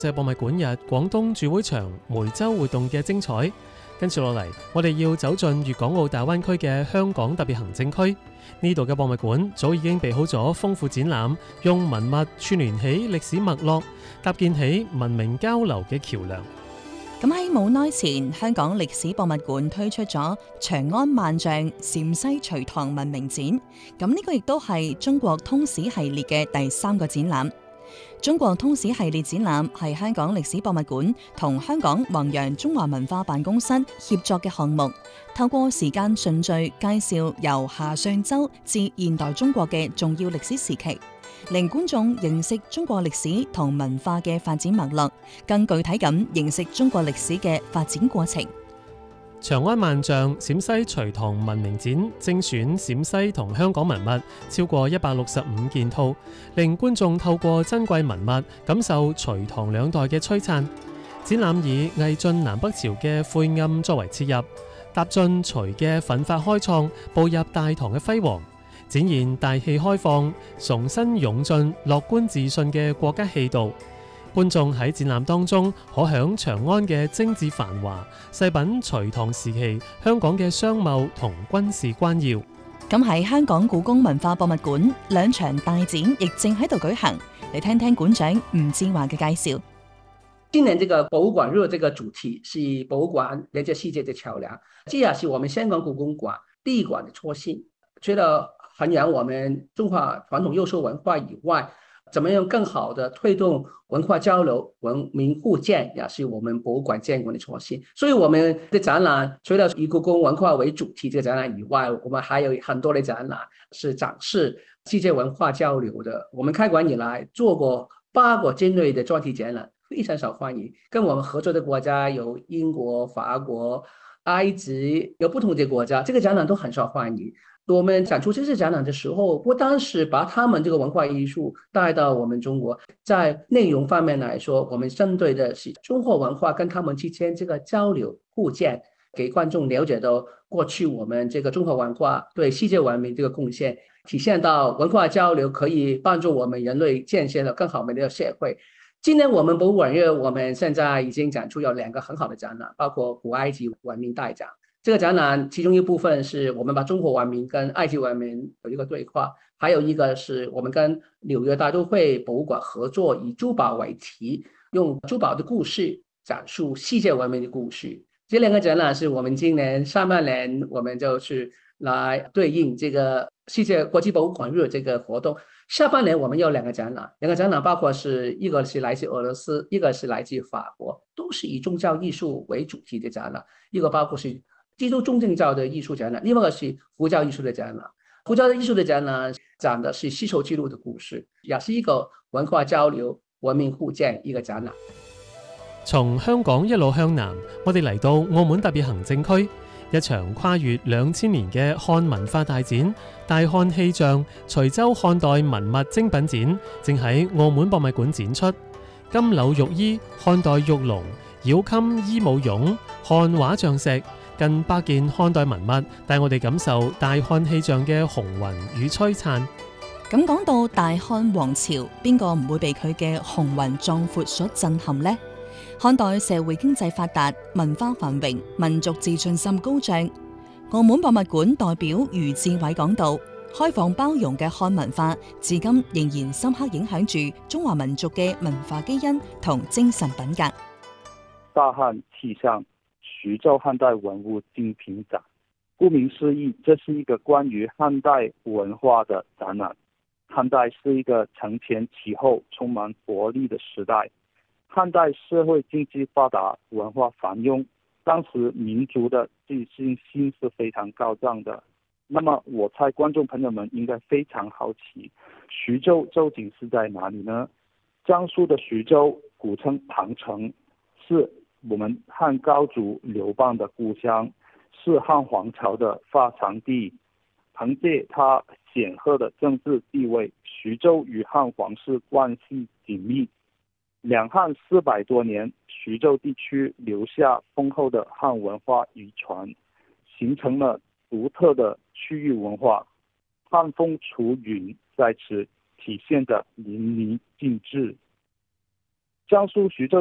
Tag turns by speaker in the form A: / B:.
A: 謝博物館日廣東主會場梅州活動嘅精彩，跟住落嚟，我哋要走進粵港澳大灣區嘅香港特別行政區。呢度嘅博物館早已經備好咗豐富展覽，用文物串聯起歷史脈絡，搭建起文明交流嘅橋梁。
B: 咁喺冇耐前，香港歷史博物館推出咗長安萬象陝西隋唐文明展，咁呢個亦都係中國通史系列嘅第3個展覽。中國通史系列展覽係香港歷史博物館同香港弘揚中華文化辦公室協作嘅項目，透過時間順序介紹由夏商周至現代中國嘅重要歷史時期，令觀眾認識中國歷史同文化嘅發展脈絡，更具體咁認識中國歷史嘅發展過程。
A: 長安萬象陝西隋唐文明展精選陝西同香港文物超過165件套，令觀眾透過珍貴文物感受隋唐兩代嘅璀璨。展覽以魏晉南北朝嘅晦暗作為切入，踏進隋嘅奮發開創，步入大唐嘅輝煌，展現大氣開放、崇新勇進、樂觀自信嘅國家氣度。觀眾喺展覽當中可享長安嘅精緻繁華，細品隋唐時期香港嘅商貿同軍事關要。
B: 咁喺香港故宮文化博物館2場大展亦正喺度舉行，嚟聽聽館長吳志華嘅介紹。
C: 今年這個博物館日這個主題是博物館連接世界的橋樑，這也是我們香港故宮館第一館的初心。除了弘揚我們中華傳統優秀文化以外，怎麼樣更好的推動文化交流、文明互鑑，也是我們博物館建館的初心。所以我們的展覽除了以故宮文化為主題這個展覽以外，我們還有很多的展覽是展示世界文化交流的。我們開館以來做過8個尖銳的專題展覽，非常受歡迎。跟我們合作的國家有英國、法國、埃及，有不同的國家，這個展覽都很受歡迎。我們展出這次展覽的時候，不單是把他們這個文化藝術帶到我們中國，在內容方面來說，我們針對的是中國文化跟他們之間這個交流互鑑，給觀眾了解到過去我們這個中國文化對世界文明這個貢獻，體現到文化交流可以幫助我們人類建設了更好美麗的社會。今年我們博物館日，我們現在已經展出有2個很好的展覽，包括古埃及文明大展。這個展覽其中一部分是我們把中國文明跟埃及文明有一個對話，還有一個是我們跟紐約大都會博物館合作，以珠寶為題，用珠寶的故事講述世界文明的故事。這2個展覽是我們今年上半年我們就是來對應這個世界國際博物館日這個活動。下半年我們有2個展覽，2個展覽包括是一個是來自俄羅斯，一個是來自法國，都是以宗教藝術為主題的展覽。一個包括是基督宗教的藝術展覽，另外一個是佛教藝術的展覽。佛教藝術的展覽講的是絲綢之路的故事，也是一個文化交流、文明互鑑一個展覽。
A: 從香港一路向南，我哋嚟到澳門特別行政區，一場跨越2000年嘅漢文化大展——大漢氣象徐州漢代文物精品展，正喺澳門博物館展出。金縷玉衣、漢代玉龍、繞襟衣舞俑、漢畫像石，近100件漢代文物，帶我哋感受大漢氣象嘅雄渾與璀璨。
B: 咁講到大漢王朝，邊個唔會被佢嘅雄渾壯闊所震撼呢？漢代社會經濟發達，文化繁榮，民族自信心高漲。澳門博物館代表余志偉講到，開放包容嘅漢文化，至今仍然深刻影響住中華民族嘅文化基因同精神品格。
D: 大漢氣象徐州漢代文物精品展，顧名思義，這是一個關於漢代文化的展覽。漢代是一個承前啟後、充滿活力的時代。漢代社會經濟發達，文化繁榮，當時民族的自信心是非常高漲的。那麼我猜觀眾朋友們應該非常好奇，徐州究竟是在哪裡呢？江蘇的徐州，古稱龐城，是我們漢高祖劉邦的故鄉，是漢皇朝的發祥地。憑借它顯赫的政治地位，徐州與漢皇室關係緊密。兩漢400多年，徐州地區留下豐厚的漢文化遺傳，形成了獨特的區域文化。漢風楚韻在此體現得淋漓盡致。 江苏徐州